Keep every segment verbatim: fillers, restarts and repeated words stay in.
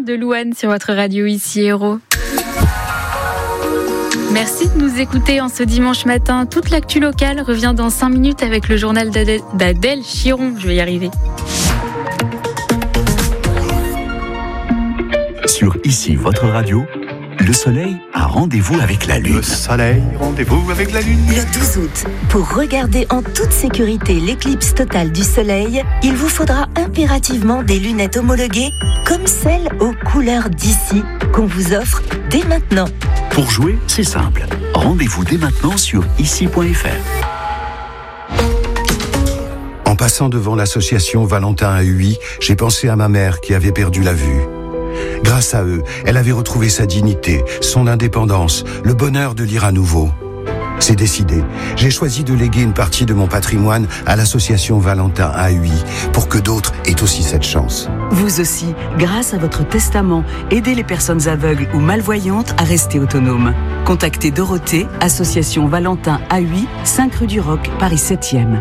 de Louane sur votre radio ici Héros. Merci de nous écouter en ce dimanche matin. Toute l'actu locale revient dans cinq minutes avec le journal d'Adèle, d'Adèle Chiron. Je vais y arriver. Sur Ici, votre radio, le soleil a rendez-vous avec la lune. Le soleil, rendez-vous avec la lune. Le douze août, pour regarder en toute sécurité l'éclipse totale du soleil, il vous faudra impérativement des lunettes homologuées comme celles aux couleurs d'ici qu'on vous offre dès maintenant. Pour jouer, c'est simple. Rendez-vous dès maintenant sur ici point f r. En passant devant l'association Valentin A U I, j'ai pensé à ma mère qui avait perdu la vue. Grâce à eux, elle avait retrouvé sa dignité, son indépendance, le bonheur de lire à nouveau. C'est décidé. J'ai choisi de léguer une partie de mon patrimoine à l'association Valentin A U I pour que d'autres aient aussi cette chance. Vous aussi, grâce à votre testament, aidez les personnes aveugles ou malvoyantes à rester autonomes. Contactez Dorothée, association Valentin A U I, cinq rue du Roc, Paris septième.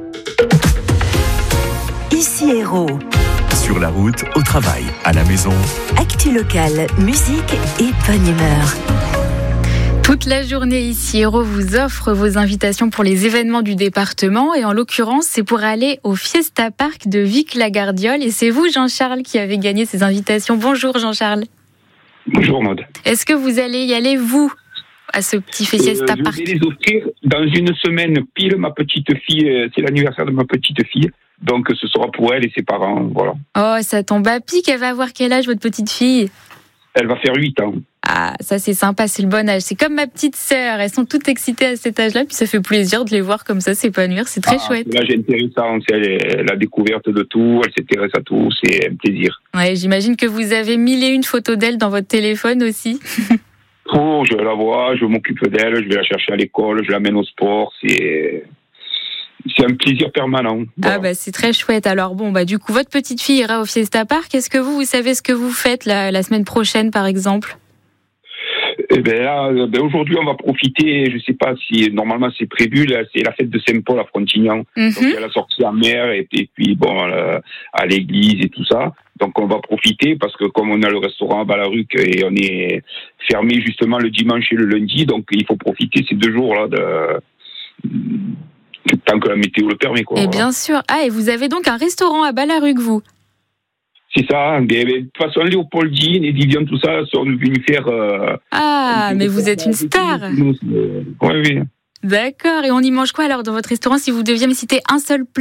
Ici Héros. Sur la route, au travail, à la maison. Actu locale, musique et bonne humeur. Toute la journée ici, Héros vous offre vos invitations pour les événements du département et en l'occurrence, c'est pour aller au Fiesta Park de Vic-la-Gardiole et c'est vous, Jean-Charles, qui avez gagné ces invitations. Bonjour Jean-Charles. Bonjour Maud. Est-ce que vous allez y aller, vous, à ce petit Fiesta euh, Park ? Je vais les offrir dans une semaine pile. Ma petite fille, c'est l'anniversaire de ma petite fille. Donc ce sera pour elle et ses parents, voilà. Oh, ça tombe à pic. Elle va avoir quel âge, votre petite fille ? Elle va faire huit ans. Ah, ça c'est sympa, c'est le bon âge. C'est comme ma petite sœur, elles sont toutes excitées à cet âge-là, puis ça fait plaisir de les voir comme ça s'épanouir, c'est très ah, chouette. Là, j'ai intéressant, c'est la découverte de tout, elle s'intéresse à tout, c'est un plaisir. Ouais, j'imagine que vous avez mille et une photos d'elle dans votre téléphone aussi. Oh, je la vois, je m'occupe d'elle, je vais la chercher à l'école, je l'amène au sport, c'est... C'est un plaisir permanent. Voilà. Ah bah c'est très chouette. Alors bon bah du coup votre petite fille ira au Fiesta Park. Est-ce que vous vous savez ce que vous faites la, la semaine prochaine par exemple ? Eh ben là, ben aujourd'hui on va profiter. Je sais pas si normalement c'est prévu. Là, c'est la fête de Saint-Paul à Frontignan. Mm-hmm. Donc il y a la sortie en mer et, et puis bon à l'église et tout ça. Donc on va profiter parce que comme on a le restaurant à Balaruc et on est fermé justement le dimanche et le lundi, donc il faut profiter ces deux jours là de tant que la météo le permet, quoi. Et voilà. Bien sûr. Ah, et vous avez donc un restaurant à Balaruc, vous ? C'est ça. Mais, mais, de toute façon, Léopoldine et Viviane, tout ça, sont venus faire... Euh, ah, mais vous êtes une star. Oui, oui. D'accord. Et on y mange quoi, alors, dans votre restaurant, si vous deviez me citer un seul plat ?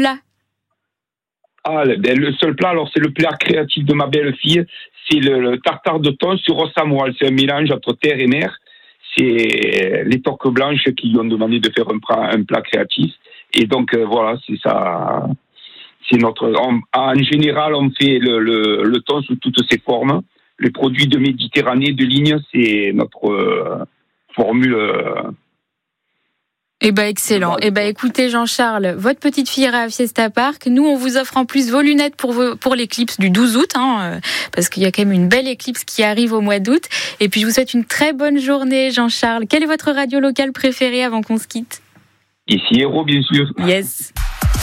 Ah, ben, le seul plat, alors, c'est le plat créatif de ma belle-fille. C'est le, le tartare de thon sur os à moelle. C'est un mélange entre terre et mer. C'est les torques blanches qui lui ont demandé de faire un plat, un plat créatif. Et donc, euh, voilà, c'est ça. C'est notre. On, en général, on fait le, le, le thon sous toutes ses formes. Les produits de Méditerranée, de ligne, c'est notre euh, formule. Euh, Eh ben excellent. Eh ben écoutez Jean-Charles, votre petite fille ira à Fiesta Park. Nous, on vous offre en plus vos lunettes pour vos, pour l'éclipse du douze août, hein, parce qu'il y a quand même une belle éclipse qui arrive au mois d'août. Et puis je vous souhaite une très bonne journée, Jean-Charles. Quelle est votre radio locale préférée avant qu'on se quitte ? Ici Héros, bien sûr. Yes.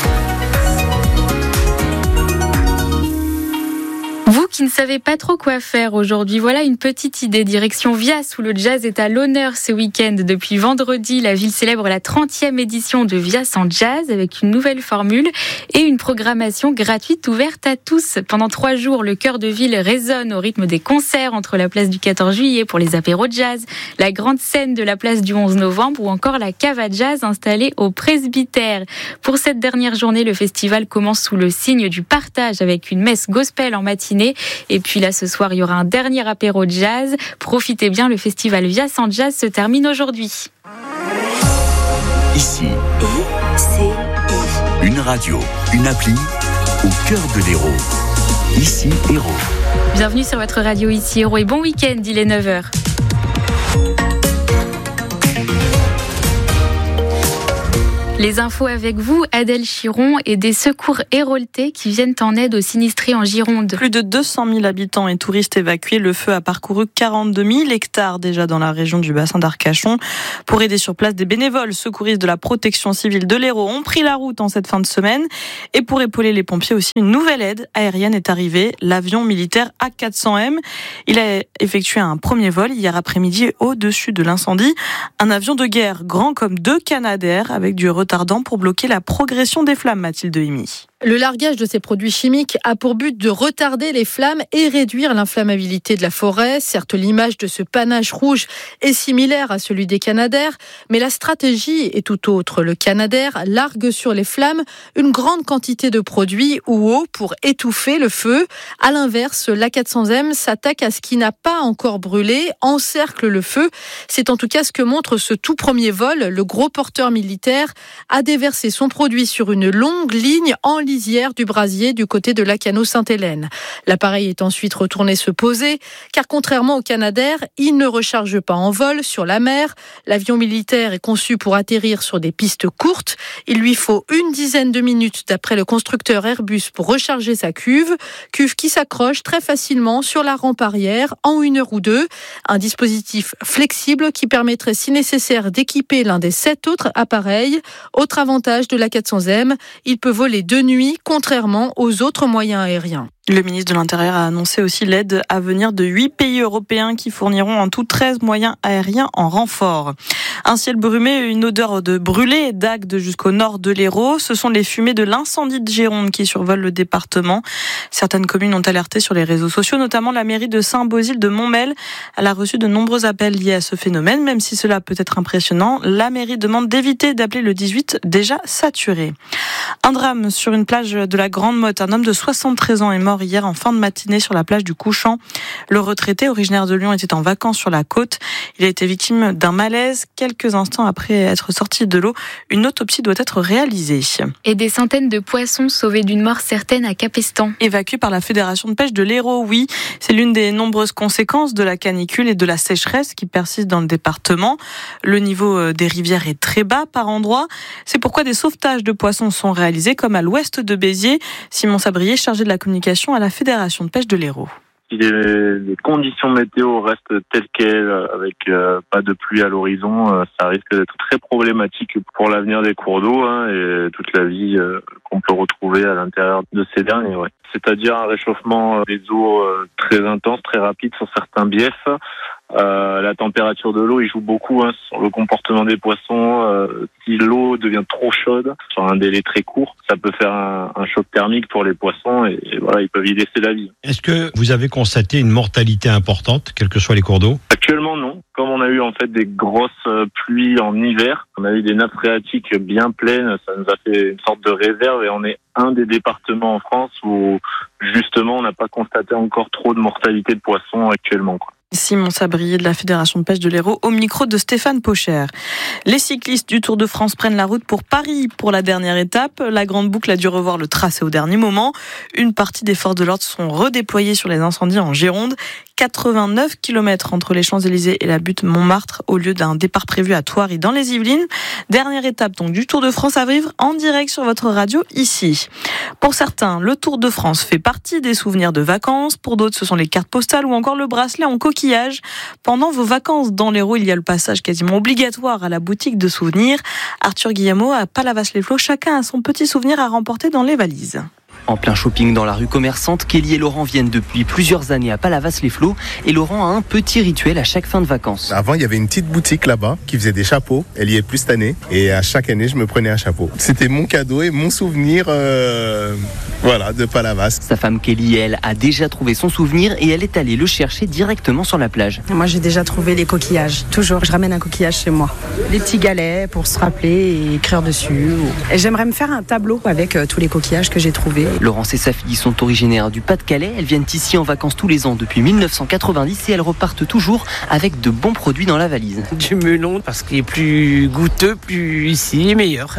Vous qui ne savez pas trop quoi faire aujourd'hui, voilà une petite idée. Direction Vias, où le jazz est à l'honneur ce week-end. Depuis vendredi, la ville célèbre la trentième édition de Vias en jazz avec une nouvelle formule et une programmation gratuite ouverte à tous. Pendant trois jours, le cœur de ville résonne au rythme des concerts entre la place du quatorze juillet pour les apéros de jazz, la grande scène de la place du onze novembre ou encore la cave à jazz installée au presbytère. Pour cette dernière journée, le festival commence sous le signe du partage avec une messe gospel en matinée. Et puis là, ce soir, il y aura un dernier apéro de jazz. Profitez bien, le festival Vias en jazz se termine aujourd'hui. Ici, I C I. Une radio, une appli, au cœur de l'Hérault. Ici, Hérault. Bienvenue sur votre radio Ici, Hérault, et bon week-end, il est neuf heures. Les infos avec vous, Adèle Chiron, et des secours héroltais qui viennent en aide aux sinistrés en Gironde. Plus de deux cent mille habitants et touristes évacués. Le feu a parcouru quarante-deux mille hectares déjà dans la région du bassin d'Arcachon. Pour aider sur place, des bénévoles secouristes de la protection civile de l'Hérault ont pris la route en cette fin de semaine. Et pour épauler les pompiers aussi, une nouvelle aide aérienne est arrivée, l'avion militaire A quatre cents M. Il a effectué un premier vol hier après-midi au-dessus de l'incendie. Un avion de guerre grand comme deux Canadair avec du retardant pour bloquer la progression des flammes, Mathilde Himy. Le largage de ces produits chimiques a pour but de retarder les flammes et réduire l'inflammabilité de la forêt. Certes, l'image de ce panache rouge est similaire à celui des Canadair, mais la stratégie est tout autre. Le Canadair largue sur les flammes une grande quantité de produits ou eau pour étouffer le feu. À l'inverse, l'A quatre cents M s'attaque à ce qui n'a pas encore brûlé, encercle le feu. C'est en tout cas ce que montre ce tout premier vol. Le gros porteur militaire a déversé son produit sur une longue ligne en lisière du brasier du côté de Lacanau-Sainte-Hélène. L'appareil est ensuite retourné se poser, car contrairement au Canadair, il ne recharge pas en vol sur la mer. L'avion militaire est conçu pour atterrir sur des pistes courtes. Il lui faut une dizaine de minutes d'après le constructeur Airbus pour recharger sa cuve, cuve qui s'accroche très facilement sur la rampe arrière en une heure ou deux. Un dispositif flexible qui permettrait si nécessaire d'équiper l'un des sept autres appareils. Autre avantage de l'A quatre cents M, il peut voler de nuit, contrairement aux autres moyens aériens. Le ministre de l'Intérieur a annoncé aussi l'aide à venir de huit pays européens qui fourniront en tout treize moyens aériens en renfort. Un ciel brumé, une odeur de brûlé et d'Agde jusqu'au nord de l'Hérault. Ce sont les fumées de l'incendie de Gironde qui survolent le département. Certaines communes ont alerté sur les réseaux sociaux, notamment la mairie de Saint-Bauzile de Montmel. Elle a reçu de nombreux appels liés à ce phénomène. Même si cela peut être impressionnant, la mairie demande d'éviter d'appeler le dix-huit déjà saturé. Un drame sur une plage de la Grande Motte. Un homme de soixante-treize ans est mort hier en fin de matinée sur la plage du Couchant. Le retraité, originaire de Lyon, était en vacances sur la côte. Il a été victime d'un malaise. Quelques instants après être sorti de l'eau, une autopsie doit être réalisée. Et des centaines de poissons sauvés d'une mort certaine à Capestan. Évacués par la Fédération de pêche de l'Hérault, oui. C'est l'une des nombreuses conséquences de la canicule et de la sécheresse qui persistent dans le département. Le niveau des rivières est très bas par endroits. C'est pourquoi des sauvetages de poissons sont réalisés, comme à l'ouest de Béziers. Simon Sabrier, chargé de la communication à la Fédération de pêche de l'Hérault. Si les, les conditions météo restent telles quelles, avec euh, pas de pluie à l'horizon, euh, ça risque d'être très problématique pour l'avenir des cours d'eau hein, et toute la vie euh, qu'on peut retrouver à l'intérieur de ces derniers. Ouais. C'est-à-dire un réchauffement des eaux euh, très intense, très rapide sur certains biefs. Euh, la température de l'eau, il joue beaucoup hein, sur le comportement des poissons. Euh, si l'eau devient trop chaude sur un délai très court, ça peut faire un, un choc thermique pour les poissons et, et voilà, ils peuvent y laisser la vie. Est-ce que vous avez constaté une mortalité importante, quels que soient les cours d'eau ? Actuellement, non. Comme on a eu en fait des grosses pluies en hiver, on a eu des nappes phréatiques bien pleines, ça nous a fait une sorte de réserve et on est un des départements en France où justement on n'a pas constaté encore trop de mortalité de poissons actuellement, quoi. Simon Sabrier de la Fédération de pêche de l'Hérault au micro de Stéphane Pocher. Les cyclistes du Tour de France prennent la route pour Paris pour la dernière étape. La grande boucle a dû revoir le tracé au dernier moment. Une partie des forces de l'ordre sont redéployées sur les incendies en Gironde. quatre-vingt-neuf kilomètres entre les Champs-Élysées et la butte Montmartre au lieu d'un départ prévu à Thoiry dans les Yvelines. Dernière étape donc du Tour de France à vivre en direct sur votre radio ici. Pour certains, le Tour de France fait partie des souvenirs de vacances. Pour d'autres, ce sont les cartes postales ou encore le bracelet en coquillage. Pendant vos vacances dans l'Hérault, il y a le passage quasiment obligatoire à la boutique de souvenirs. Arthur Guillemot à Palavas-les-Flots, chacun a son petit souvenir à remporter dans les valises. En plein shopping dans la rue commerçante, Kelly et Laurent viennent depuis plusieurs années à Palavas-les-Flots et Laurent a un petit rituel à chaque fin de vacances. Avant, il y avait une petite boutique là-bas qui faisait des chapeaux. Elle y est plus cette année et à chaque année, je me prenais un chapeau. C'était mon cadeau et mon souvenir euh, voilà, de Palavas. Sa femme Kelly, elle, a déjà trouvé son souvenir et elle est allée le chercher directement sur la plage. Moi, j'ai déjà trouvé les coquillages. Toujours, je ramène un coquillage chez moi. Les petits galets pour se rappeler et écrire dessus. Et j'aimerais me faire un tableau avec euh, tous les coquillages que j'ai trouvés. Laurence et sa fille sont originaires du Pas-de-Calais. Elles viennent ici en vacances tous les ans depuis mille neuf cent quatre-vingt-dix et elles repartent toujours avec de bons produits dans la valise. Du melon parce qu'il est plus goûteux, plus ici, meilleur.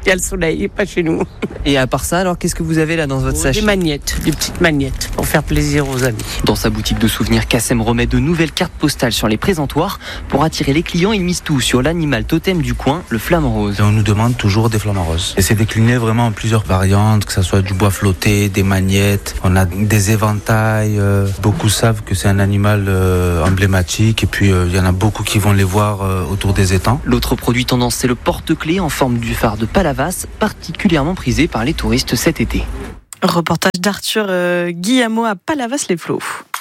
il y a le soleil, pas chez nous. Et à part ça, alors qu'est-ce que vous avez là dans votre sachet ? Des magnettes, des petites magnettes pour faire plaisir aux amis. Dans sa boutique de souvenirs, Kassem remet de nouvelles cartes postales sur les présentoirs. Pour attirer les clients, il mise tout sur l'animal totem du coin, le flamant rose. Et on nous demande toujours des flamants roses. Et c'est décliné vraiment en plusieurs variantes, que ce soit du bois flotté, des magnettes, on a des éventails. Euh, beaucoup savent que c'est un animal euh, emblématique et puis il euh, y en a beaucoup qui vont les voir euh, autour des étangs. L'autre produit tendance, c'est le porte-clés en forme du phare de Palavas, particulièrement prisé par les touristes cet été. Reportage d'Arthur euh, Guillemot à Palavas-les-Flots.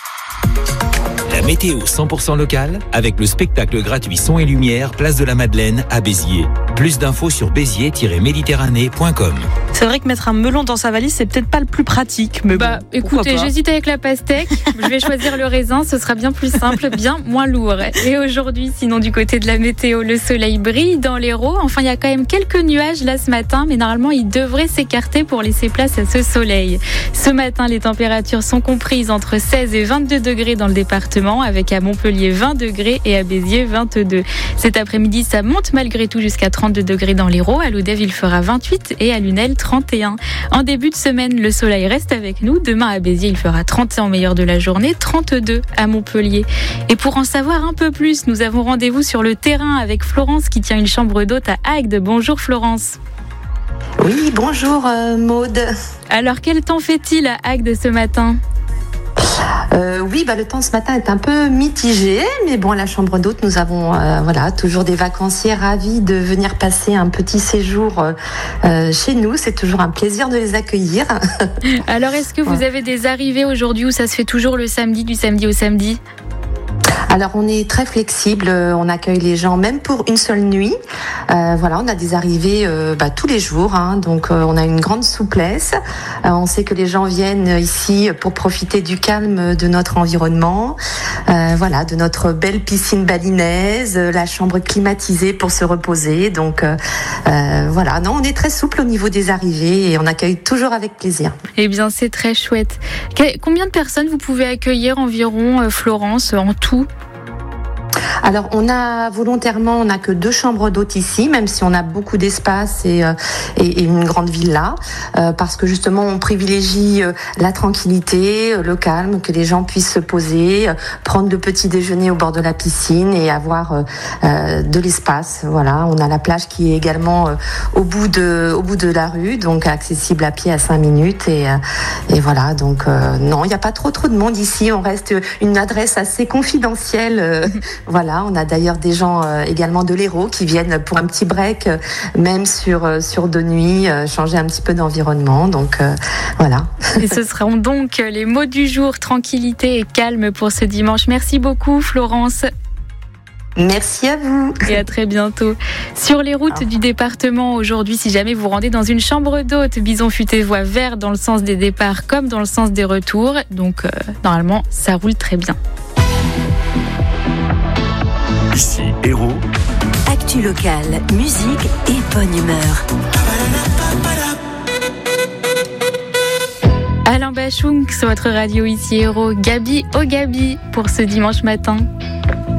La météo cent pour cent locale avec le spectacle gratuit Son et Lumière, place de la Madeleine à Béziers. Plus d'infos sur béziers tiret méditerranée point com. C'est vrai que mettre un melon dans sa valise, c'est peut-être pas le plus pratique. Mais bah, bon, écoutez, j'hésite avec la pastèque. Je vais choisir le raisin, ce sera bien plus simple, bien moins lourd. Et aujourd'hui, sinon du côté de la météo, le soleil brille dans l'Hérault. Enfin, il y a quand même quelques nuages là ce matin, mais normalement, ils devraient s'écarter pour laisser place à ce soleil. Ce matin, les températures sont comprises entre seize et vingt-deux degrés dans le département, avec à Montpellier vingt degrés et à Béziers vingt-deux. Cet après-midi, ça monte malgré tout jusqu'à trente-deux degrés dans l'Hérault. À Lodève, il fera vingt-huit et à Lunel, trente et un. En début de semaine, le soleil reste avec nous. Demain à Béziers, il fera trente et un au meilleur de la journée, trente-deux à Montpellier. Et pour en savoir un peu plus, nous avons rendez-vous sur le terrain avec Florence qui tient une chambre d'hôte à Agde. Bonjour Florence. Oui, bonjour euh, Maude. Alors quel temps fait-il à Agde ce matin ? Euh, oui, bah, le temps ce matin est un peu mitigé, mais bon, à la chambre d'hôte, nous avons euh, voilà, toujours des vacanciers ravis de venir passer un petit séjour euh, chez nous. C'est toujours un plaisir de les accueillir. Alors, est-ce que vous avez des arrivées aujourd'hui ou ça se fait toujours le samedi, du samedi au samedi ? Alors on est très flexible, on accueille les gens même pour une seule nuit. Euh, voilà, on a des arrivées euh, bah, tous les jours, hein, donc euh, on a une grande souplesse. Euh, on sait que les gens viennent ici pour profiter du calme de notre environnement, euh, voilà, de notre belle piscine balinaise, la chambre climatisée pour se reposer. Donc euh, euh, voilà, non, on est très souple au niveau des arrivées et on accueille toujours avec plaisir. Eh bien, c'est très chouette. Combien de personnes vous pouvez accueillir environ, Florence, en tout ? Alors, on a volontairement, on n'a que deux chambres d'hôtes ici, même si on a beaucoup d'espace et, euh, et, et une grande villa, euh, parce que justement, on privilégie euh, la tranquillité, euh, le calme, que les gens puissent se poser, euh, prendre le petit déjeuner au bord de la piscine et avoir euh, euh, de l'espace. Voilà, on a la plage qui est également euh, au bout de, au bout de la rue, donc accessible à pied à cinq minutes. Et, euh, et voilà, donc euh, non, il n'y a pas trop trop de monde ici. On reste une adresse assez confidentielle. Euh, Voilà, on a d'ailleurs des gens euh, également de l'Hérault qui viennent pour un petit break, euh, même sur, euh, sur deux nuits, euh, changer un petit peu d'environnement. Donc euh, voilà. Et ce seront donc les mots du jour, tranquillité et calme pour ce dimanche. Merci beaucoup Florence. Merci à vous. Et à très bientôt. Sur les routes du département aujourd'hui, si jamais vous rendez dans une chambre d'hôte, Bison Futé voie vert dans le sens des départs comme dans le sens des retours. Donc euh, normalement, ça roule très bien. Ici, Hérault. Actu locale, musique et bonne humeur. Alain Bachung sur votre radio ici Hérault. Gabi au Gabi pour ce dimanche matin.